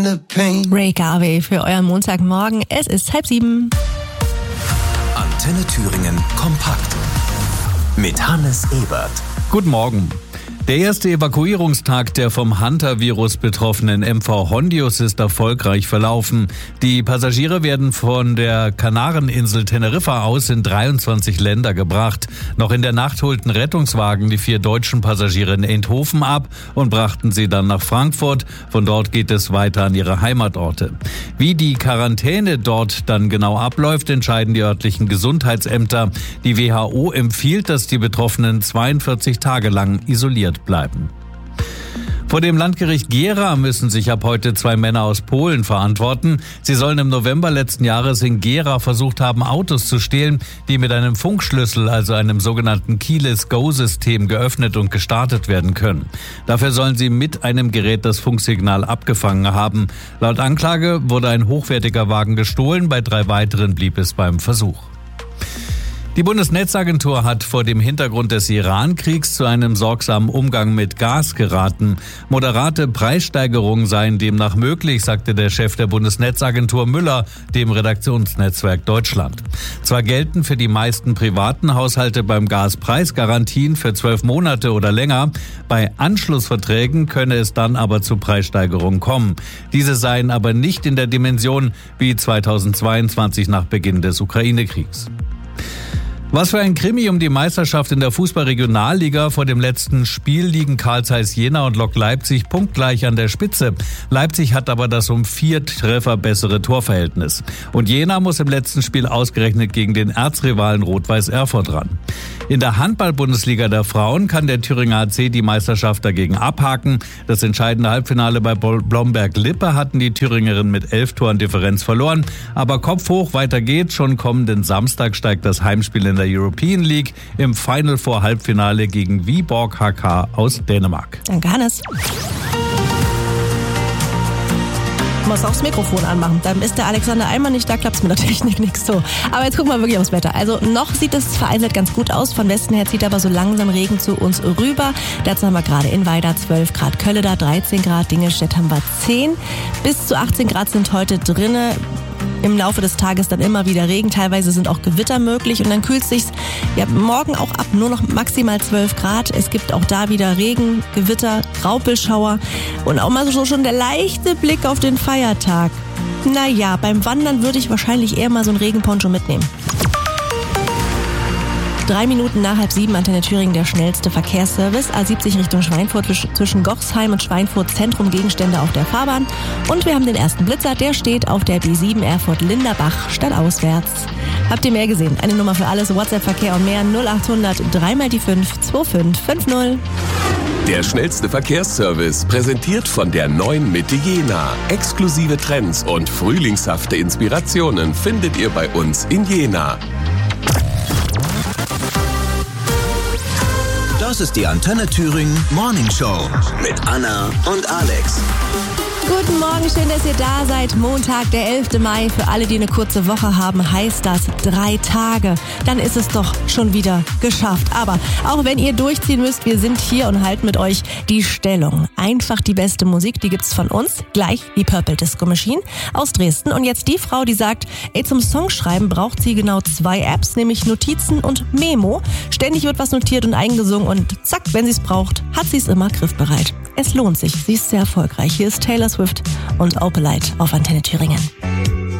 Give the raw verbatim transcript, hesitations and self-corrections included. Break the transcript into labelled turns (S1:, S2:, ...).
S1: Ray Garvey für euren Montagmorgen. Es ist halb sieben.
S2: Antenne Thüringen kompakt mit Hannes Ebert.
S3: Guten Morgen. Der erste Evakuierungstag der vom Hunter-Virus betroffenen M V Hondius ist erfolgreich verlaufen. Die Passagiere werden von der Kanareninsel Teneriffa aus in dreiundzwanzig Länder gebracht. Noch in der Nacht holten Rettungswagen die vier deutschen Passagiere in Eindhoven ab und brachten sie dann nach Frankfurt. Von dort geht es weiter an ihre Heimatorte. Wie die Quarantäne dort dann genau abläuft, entscheiden die örtlichen Gesundheitsämter. Die W H O empfiehlt, dass die Betroffenen zweiundvierzig Tage lang isoliert bleiben. Vor dem Landgericht Gera müssen sich ab heute zwei Männer aus Polen verantworten. Sie sollen im November letzten Jahres in Gera versucht haben, Autos zu stehlen, die mit einem Funkschlüssel, also einem sogenannten Keyless-Go-System, geöffnet und gestartet werden können. Dafür sollen sie mit einem Gerät das Funksignal abgefangen haben. Laut Anklage wurde ein hochwertiger Wagen gestohlen, bei drei weiteren blieb es beim Versuch. Die Bundesnetzagentur hat vor dem Hintergrund des Iran-Kriegs zu einem sorgsamen Umgang mit Gas geraten. Moderate Preissteigerungen seien demnach möglich, sagte der Chef der Bundesnetzagentur Müller dem Redaktionsnetzwerk Deutschland. Zwar gelten für die meisten privaten Haushalte beim Gas Preisgarantien für zwölf Monate oder länger, bei Anschlussverträgen könne es dann aber zu Preissteigerungen kommen. Diese seien aber nicht in der Dimension wie zweitausendzweiundzwanzig nach Beginn des Ukraine-Kriegs. Was für ein Krimi um die Meisterschaft in der Fußball-Regionalliga. Vor dem letzten Spiel liegen Carl Zeiss Jena und Lok Leipzig punktgleich an der Spitze. Leipzig hat aber das um vier Treffer bessere Torverhältnis. Und Jena muss im letzten Spiel ausgerechnet gegen den Erzrivalen Rot-Weiß Erfurt ran. In der Handball-Bundesliga der Frauen kann der Thüringer A C die Meisterschaft dagegen abhaken. Das entscheidende Halbfinale bei Blomberg-Lippe hatten die Thüringerinnen mit elf Toren Differenz verloren. Aber Kopf hoch, weiter geht's. Schon kommenden Samstag steigt das Heimspiel in der European League im Final Four Halbfinale gegen Viborg H K aus Dänemark.
S1: Danke, Hannes. Du musst auch das Mikrofon anmachen. Dann ist der Alexander einmal nicht da, klappt's mit der Technik nichts so. Aber jetzt gucken wir wirklich aufs Wetter. Also noch sieht es vereinzelt ganz gut aus. Von Westen her zieht aber so langsam Regen zu uns rüber. Dazu haben wir gerade in Weida zwölf Grad, Kölleda dreizehn Grad, Dingelstedt haben wir zehn. Bis zu achtzehn Grad sind heute drinne. Im Laufe des Tages dann immer wieder Regen, teilweise sind auch Gewitter möglich und dann kühlt es sich ja, morgen auch ab, nur noch maximal zwölf Grad. Es gibt auch da wieder Regen, Gewitter, Graupelschauer und auch mal so schon der leichte Blick auf den Feiertag. Naja, beim Wandern würde ich wahrscheinlich eher mal so einen Regenponcho mitnehmen. Drei Minuten nach halb sieben, Antenne Thüringen, der schnellste Verkehrsservice. A siebzig Richtung Schweinfurt, zwischen Gochsheim und Schweinfurt Zentrum, Gegenstände auf der Fahrbahn. Und wir haben den ersten Blitzer, der steht auf der B sieben Erfurt-Linderbach, stadtauswärts. Habt ihr mehr gesehen? Eine Nummer für alles, WhatsApp-Verkehr und mehr, null achthundert drei mal die fünf zwei fünf fünf null.
S2: Der schnellste Verkehrsservice, präsentiert von der neuen Mitte Jena. Exklusive Trends und frühlingshafte Inspirationen findet ihr bei uns in Jena. Das ist die Antenne Thüringen Morning Show mit Anna und Alex.
S1: Guten Morgen, schön, dass ihr da seid. Montag, der elfte Mai. Für alle, die eine kurze Woche haben, heißt das drei Tage. Dann ist es doch schon wieder geschafft. Aber auch wenn ihr durchziehen müsst, wir sind hier und halten mit euch die Stellung. Einfach die beste Musik, die gibt's von uns. Gleich die Purple Disco Machine aus Dresden. Und jetzt die Frau, die sagt, ey, zum Songschreiben braucht sie genau zwei Apps, nämlich Notizen und Memo. Ständig wird was notiert und eingesungen und zack, wenn sie es braucht, hat sie es immer griffbereit. Es lohnt sich, sie ist sehr erfolgreich. Hier ist Taylor Swift und Opalite auf Antenne Thüringen.